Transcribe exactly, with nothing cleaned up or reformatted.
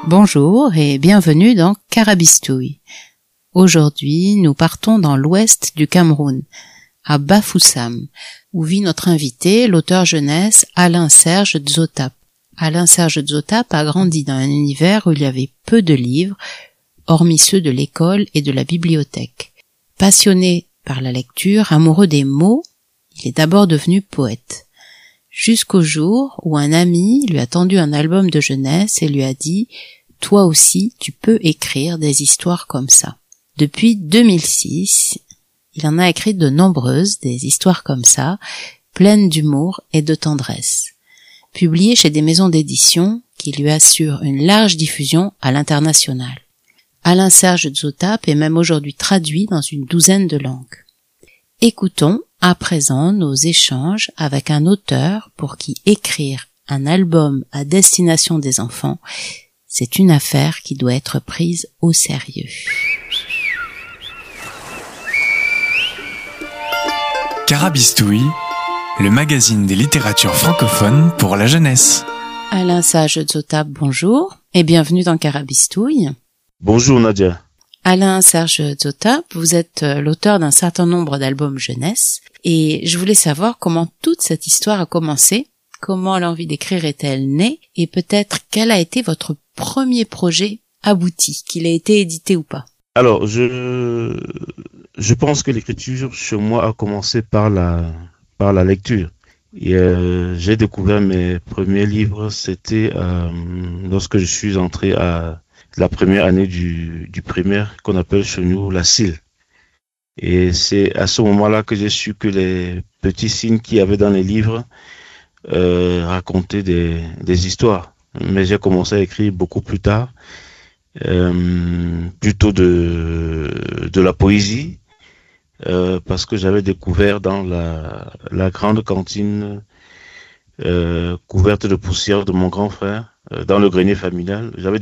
Bonjour et bienvenue dans Carabistouille. Aujourd'hui, nous partons dans l'ouest du Cameroun, à Bafoussam, où vit notre invité, l'auteur jeunesse Alain-Serge Dzotap. Alain-Serge Dzotap a grandi dans un univers où il y avait peu de livres, hormis ceux de l'école et de la bibliothèque. Passionné par la lecture, amoureux des mots, il est d'abord devenu poète. Jusqu'au jour où un ami lui a tendu un album de jeunesse et lui a dit « Toi aussi, tu peux écrire des histoires comme ça ». Depuis deux mille six, il en a écrit de nombreuses, des histoires comme ça, pleines d'humour et de tendresse, publiées chez des maisons d'édition qui lui assurent une large diffusion à l'international. Alain-Serge Dzotap est même aujourd'hui traduit dans une douzaine de langues. Écoutons à présent nos échanges avec un auteur pour qui écrire un album à destination des enfants, c'est une affaire qui doit être prise au sérieux. Carabistouille, le magazine des littératures francophones pour la jeunesse. Alain-Serge Dzotap, bonjour et bienvenue dans Carabistouille. Bonjour Nadia. Alain-Serge Dzotap, vous êtes l'auteur d'un certain nombre d'albums jeunesse et je voulais savoir comment toute cette histoire a commencé, comment l'envie d'écrire est-elle née et peut-être quel a été votre premier projet abouti, qu'il ait été édité ou pas. Alors, je je pense que l'écriture chez moi a commencé par la par la lecture. Et euh, j'ai découvert mes premiers livres, c'était euh, lorsque je suis entré à la première année du, du primaire qu'on appelle chez nous la C I L. Et c'est à ce moment-là que j'ai su que les petits signes qu'il y avait dans les livres euh, racontaient des, des histoires. Mais j'ai commencé à écrire beaucoup plus tard, euh, plutôt de, de la poésie, euh, parce que j'avais découvert dans la, la grande cantine euh, couverte de poussière de mon grand frère, euh, dans le grenier familial, j'avais